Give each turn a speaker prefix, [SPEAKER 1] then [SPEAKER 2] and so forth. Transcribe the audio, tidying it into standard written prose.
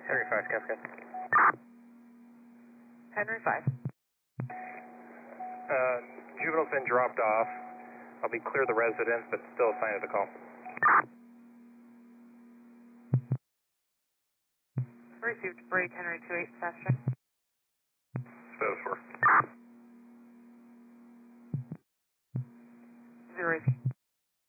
[SPEAKER 1] Henry 5, Cascade.
[SPEAKER 2] Henry 5.
[SPEAKER 1] Juvenile's been dropped off. I'll be clear of the residence, but still assigned to the call.
[SPEAKER 2] Received break Henry 28, fast check.